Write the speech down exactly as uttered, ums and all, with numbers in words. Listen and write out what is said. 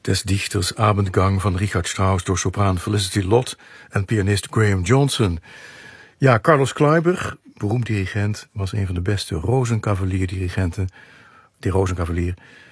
des Dichters Abendgang van Richard Strauss door sopraan Felicity Lott en pianist Graham Johnson. Ja, Carlos Kleiber, beroemd dirigent, was een van de beste Rozenkavalier-dirigenten. Die Rozenkavalier